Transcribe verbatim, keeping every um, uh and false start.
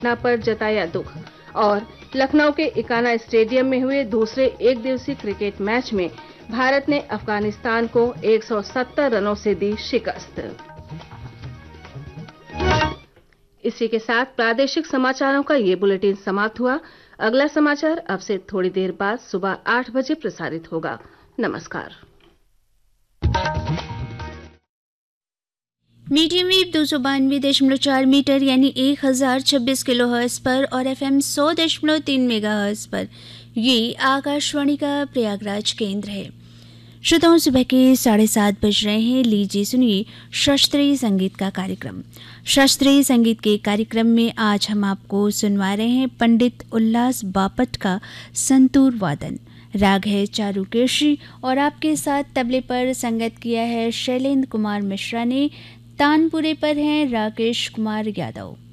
घटना पर जताया दुख। और लखनऊ के इकाना स्टेडियम में हुए दूसरे एक दिवसीय क्रिकेट मैच में भारत ने अफगानिस्तान को एक सौ सत्तर रनों से दी शिकस्त। इसी के साथ प्रादेशिक समाचारों का ये बुलेटिन समाप्त हुआ। अगला समाचार अब से थोड़ी देर बाद सुबह आठ बजे प्रसारित होगा। नमस्कार। मीडियम वेव दो सौ बानवे दशमलव चार मीटर यानी एक हजार छब्बीस किलो हर्ट्ज पर और एफ एम सौ दशमलव तीन मेगा हर्ट्ज पर ये आकाशवाणी का प्रयागराज केंद्र है। श्रोताओं, सुबह के साढ़े सात बज रहे हैं। लीजिए सुनिए शास्त्रीय संगीत का कार्यक्रम। शास्त्रीय संगीत के कार्यक्रम में आज हम आपको सुनवा रहे हैं पंडित उल्लास बापट का संतूर वादन। राग है चारुकेशी और आपके साथ तबले पर संगत किया है शैलेंद्र कुमार मिश्रा ने। तानपुरे पर हैं राकेश कुमार यादव।